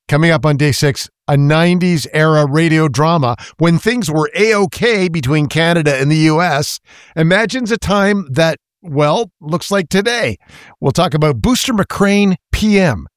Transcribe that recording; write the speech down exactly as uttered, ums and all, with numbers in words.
Coming up on day six, a nineties era radio drama when things were A-OK between Canada and the U S imagines a time that, well, looks like today. We'll talk about Booster McCrane P M